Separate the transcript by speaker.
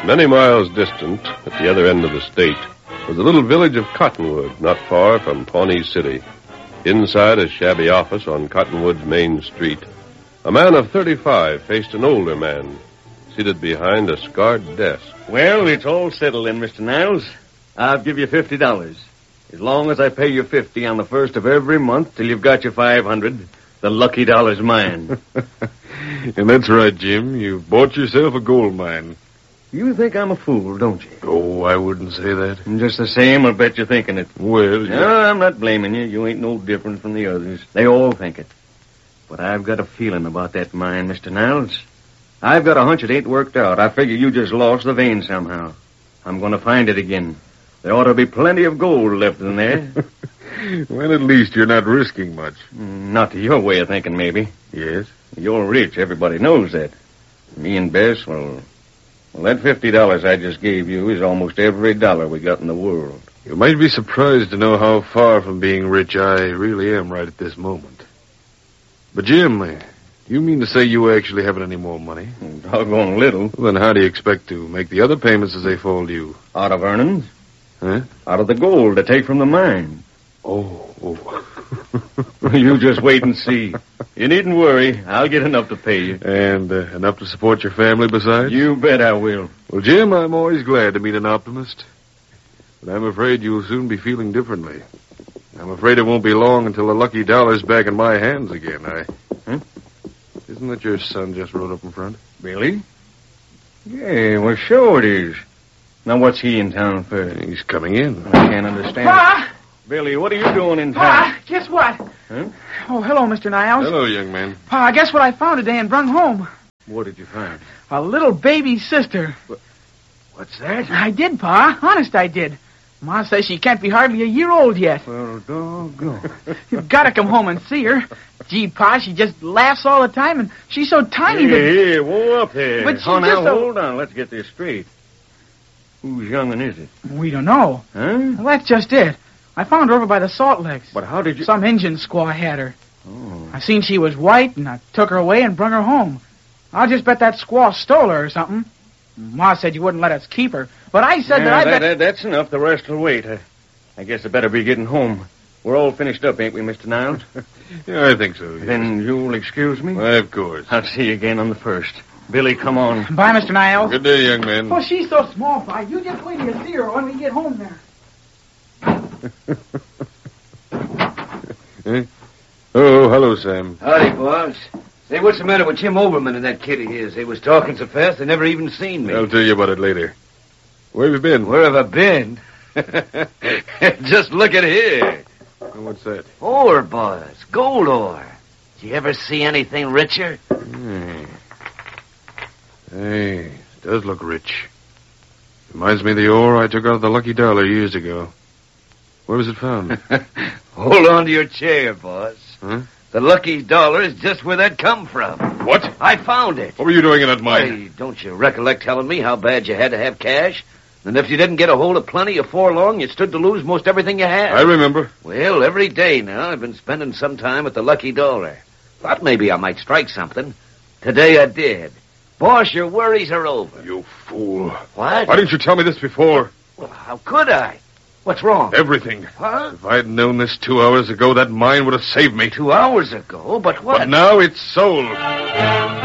Speaker 1: Many miles distant, at the other end of the state, was the little village of Cottonwood, not far from Pawnee City. Inside a shabby office on Cottonwood's main street, a man of 35 faced an older man, seated behind a scarred desk.
Speaker 2: Well, it's all settled then, Mr. Niles. I'll give you $50. As long as I pay you $50 on the first of every month till you've got your $500, the lucky dollar's mine.
Speaker 3: And that's right, Jim. You've bought yourself a gold mine.
Speaker 2: You think I'm a fool, don't you?
Speaker 3: Oh, I wouldn't say that.
Speaker 2: Just the same, I'll bet you're thinking it.
Speaker 3: Well,
Speaker 2: No, I'm not blaming you. You ain't no different from the others. They all think it. But I've got a feeling about that mine, Mr. Niles. I've got a hunch it ain't worked out. I figure you just lost the vein somehow. I'm going to find it again. There ought to be plenty of gold left in there.
Speaker 3: Well, at least you're not risking much.
Speaker 2: Not to your way of thinking, maybe.
Speaker 3: Yes?
Speaker 2: You're rich. Everybody knows that. Me and Bess, well, that $50 I just gave you is almost every dollar we got in the world.
Speaker 3: You might be surprised to know how far from being rich I really am right at this moment. But, Jim, you mean to say you actually haven't any more money?
Speaker 2: Doggone little.
Speaker 3: Well, then how do you expect to make the other payments as they fall due?
Speaker 2: Out of earnings?
Speaker 3: Huh?
Speaker 2: Out of the gold to take from the mine.
Speaker 3: Oh.
Speaker 2: You just wait and see. You needn't worry. I'll get enough to pay you.
Speaker 3: And enough to support your family besides?
Speaker 2: You bet I will.
Speaker 3: Well, Jim, I'm always glad to meet an optimist. But I'm afraid you'll soon be feeling differently. I'm afraid it won't be long until the lucky dollar's back in my hands again.
Speaker 2: Huh?
Speaker 3: Isn't that your son just rode up in front?
Speaker 2: Billy? Yeah, well, sure it is. Now, what's he in town for?
Speaker 3: He's coming in.
Speaker 2: I can't understand.
Speaker 4: Pa!
Speaker 2: Billy, what are you doing in town?
Speaker 4: Pa, guess what?
Speaker 2: Huh?
Speaker 4: Oh, hello, Mr. Niles.
Speaker 3: Hello, young man.
Speaker 4: Pa, guess what I found today and brung home?
Speaker 2: What did you find?
Speaker 4: A little baby sister.
Speaker 2: What's that?
Speaker 4: I did, Pa. Honest, I did. Ma says she can't be hardly a year old yet.
Speaker 2: Well, doggone.
Speaker 4: You've got to come home and see her. Gee, Pa, she just laughs all the time, and she's so tiny.
Speaker 2: Hey, whoa up there.
Speaker 4: But she's
Speaker 2: now,
Speaker 4: just a-
Speaker 2: hold on. Let's get this straight. Whose young'un is it?
Speaker 4: We don't know.
Speaker 2: Huh?
Speaker 4: Well, that's just it. I found her over by the Salt Licks.
Speaker 2: But how did you...
Speaker 4: Some Indian squaw had her.
Speaker 2: Oh.
Speaker 4: I seen she was white, and I took her away and brung her home. I'll just bet that squaw stole her or something. Ma said you wouldn't let us keep her, but I said that I bet...
Speaker 2: That's enough. The rest will wait. I guess I better be getting home. We're all finished up, ain't we, Mr. Niles?
Speaker 3: Yeah, I think so. Yes.
Speaker 2: Then you'll excuse me?
Speaker 3: Why, of course.
Speaker 2: I'll see you again on the first. Billy, come on.
Speaker 4: Bye, Mr. Niles.
Speaker 3: Good day, young man.
Speaker 4: Oh, she's so small, Pa. You just wait till you see her when we get home there.
Speaker 3: Oh, hello, Sam.
Speaker 5: Howdy, boss. Say, what's the matter with Jim Overman and that kid of his? They was talking so fast they never even seen me.
Speaker 3: I'll tell you about it later. Where have you been?
Speaker 5: Where have I been? Just look at here.
Speaker 3: What's that?
Speaker 5: Ore, boss. Gold ore. Did you ever see anything richer?
Speaker 3: Hey, it does look rich. Reminds me of the ore I took out of the Lucky Dollar years ago. Where was it found?
Speaker 5: Hold on to your chair, boss.
Speaker 3: Huh?
Speaker 5: The lucky dollar is just where that come from.
Speaker 3: What?
Speaker 5: I found it.
Speaker 3: What were you doing in that mine?
Speaker 5: Hey, don't you recollect telling me how bad you had to have cash? And if you didn't get a hold of plenty afore long, you stood to lose most everything you had.
Speaker 3: I remember.
Speaker 5: Well, every day now, I've been spending some time at the Lucky Dollar. Thought maybe I might strike something. Today I did. Boss, your worries are over.
Speaker 3: You fool.
Speaker 5: What?
Speaker 3: Why didn't you tell me this before?
Speaker 5: Well, how could I? What's wrong?
Speaker 3: Everything.
Speaker 5: What?
Speaker 3: If I'd known this 2 hours ago, that mine would have saved me.
Speaker 5: 2 hours ago? But what?
Speaker 3: But now it's sold.